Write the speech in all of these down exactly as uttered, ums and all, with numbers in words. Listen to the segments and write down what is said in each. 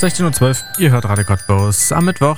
sechzehn Uhr zwölf, ihr hört Radio Cottbus am Mittwoch.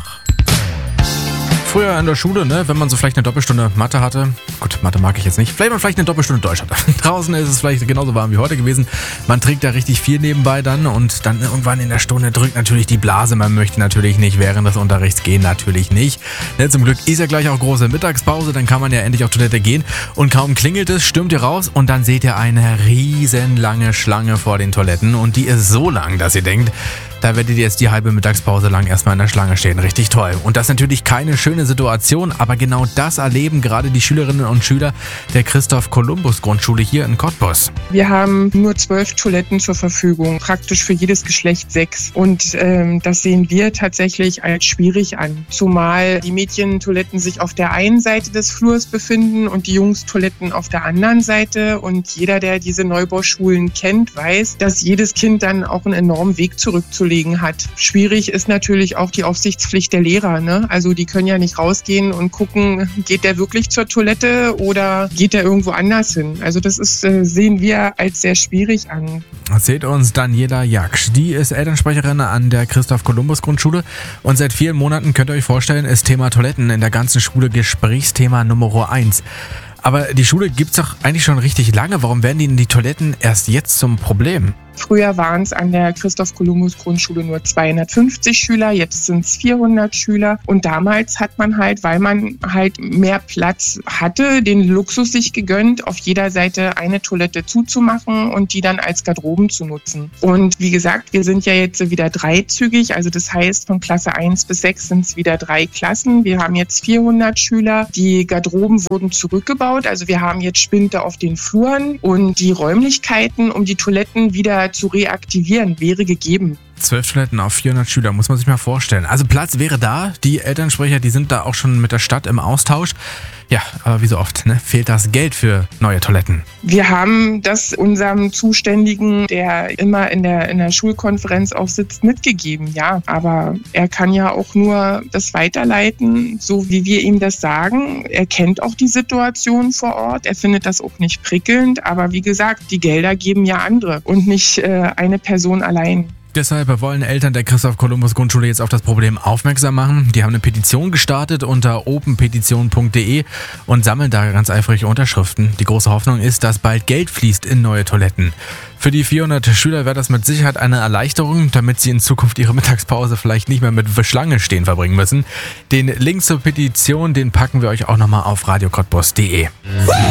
Früher in der Schule, ne, wenn man so vielleicht eine Doppelstunde Mathe hatte, gut, Mathe mag ich jetzt nicht, vielleicht man vielleicht eine Doppelstunde Deutsch hatte. Draußen ist es vielleicht genauso warm wie heute gewesen. Man trinkt da richtig viel nebenbei dann und dann irgendwann in der Stunde drückt natürlich die Blase. Man möchte natürlich nicht während des Unterrichts gehen, natürlich nicht. Ne, zum Glück ist ja gleich auch große Mittagspause, dann kann man ja endlich auf Toilette gehen und kaum klingelt es, stürmt ihr raus und dann seht ihr eine riesenlange Schlange vor den Toiletten und die ist so lang, dass ihr denkt, da werdet ihr jetzt die halbe Mittagspause lang erstmal in der Schlange stehen. Richtig toll. Und das ist natürlich keine schöne Situation, aber genau das erleben gerade die Schülerinnen und Schüler der Christoph-Kolumbus-Grundschule hier in Cottbus. Wir haben nur zwölf Toiletten zur Verfügung, praktisch für jedes Geschlecht sechs. Und ähm, das sehen wir tatsächlich als schwierig an. Zumal die Mädchentoiletten sich auf der einen Seite des Flurs befinden und die Jungstoiletten auf der anderen Seite. Und jeder, der diese Neubauschulen kennt, weiß, dass jedes Kind dann auch einen enormen Weg zurückzulegen hat. Schwierig ist natürlich auch die Aufsichtspflicht der Lehrer, ne? Also die können ja nicht rausgehen und gucken, geht der wirklich zur Toilette oder geht der irgendwo anders hin? Also das ist, äh, sehen wir als sehr schwierig an. Erzählt uns Daniela Jaksch. Die ist Elternsprecherin an der Christoph-Kolumbus-Grundschule und seit vielen Monaten, könnt ihr euch vorstellen, ist Thema Toiletten in der ganzen Schule Gesprächsthema Nummer eins. Aber die Schule gibt's doch eigentlich schon richtig lange. Warum werden denn die Toiletten erst jetzt zum Problem? Früher waren es an der Christoph-Kolumbus-Grundschule nur zweihundertfünfzig Schüler, jetzt sind es vierhundert Schüler. Und damals hat man halt, weil man halt mehr Platz hatte, den Luxus sich gegönnt, auf jeder Seite eine Toilette zuzumachen und die dann als Garderoben zu nutzen. Und wie gesagt, wir sind ja jetzt wieder dreizügig, also das heißt, von Klasse eins bis sechs sind es wieder drei Klassen. Wir haben jetzt vierhundert Schüler. Die Garderoben wurden zurückgebaut, also wir haben jetzt Spinte auf den Fluren und die Räumlichkeiten, um die Toiletten wieder zu reaktivieren, wäre gegeben. Zwölf Toiletten auf vierhundert Schüler, muss man sich mal vorstellen. Also Platz wäre da, die Elternsprecher, die sind da auch schon mit der Stadt im Austausch. Ja, aber wie so oft, ne, fehlt das Geld für neue Toiletten. Wir haben das unserem Zuständigen, der immer in der, in der Schulkonferenz auch sitzt, mitgegeben, ja. Aber er kann ja auch nur das weiterleiten, so wie wir ihm das sagen. Er kennt auch die Situation vor Ort, er findet das auch nicht prickelnd. Aber wie gesagt, die Gelder geben ja andere und nicht äh, eine Person allein. Deshalb wollen Eltern der Christoph-Kolumbus-Grundschule jetzt auf das Problem aufmerksam machen. Die haben eine Petition gestartet unter open petition punkt de und sammeln da ganz eifrig Unterschriften. Die große Hoffnung ist, dass bald Geld fließt in neue Toiletten. Für die vierhundert Schüler wäre das mit Sicherheit eine Erleichterung, damit sie in Zukunft ihre Mittagspause vielleicht nicht mehr mit Schlange stehen verbringen müssen. Den Link zur Petition, den packen wir euch auch nochmal auf radio cottbus punkt de.